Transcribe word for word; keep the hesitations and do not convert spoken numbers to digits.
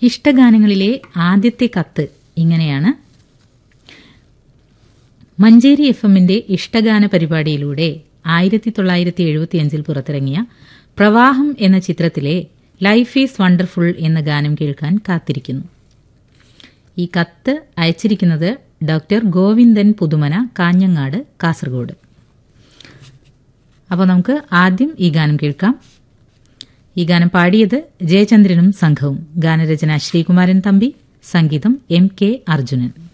ഇഷ്ടഗാനങ്ങളിലെ ആദ്യത്തെ കത്ത് ഇങ്ങനെയാണ്. മഞ്ചേരി എഫ് എമ്മിന്റെ ഇഷ്ടഗാന പരിപാടിയിലൂടെ ആയിരത്തി തൊള്ളായിരത്തി എഴുപത്തിയഞ്ചിൽ പുറത്തിറങ്ങിയ പ്രവാഹം എന്ന ചിത്രത്തിലെ ലൈഫ് ഈസ് വണ്ടർഫുൾ എന്ന ഗാനം കേൾക്കാൻ കാത്തിരിക്കുന്നു. ഈ കത്ത് അയച്ചിരിക്കുന്നത് ഡോക്ടർ ഗോവിന്ദൻ പുതുമന, കാഞ്ഞങ്ങാട്, കാസർഗോഡ്. അപ്പോൾ നമുക്ക് ആദ്യം ഈ ഗാനം കേൾക്കാം. ഈ ഗാനം പാടിയത് ജയചന്ദ്രനും സംഘവും. ഗാനരചന ശ്രീകുമാരൻ തമ്പി, സംഗീതം എം കെ അർജുനൻ.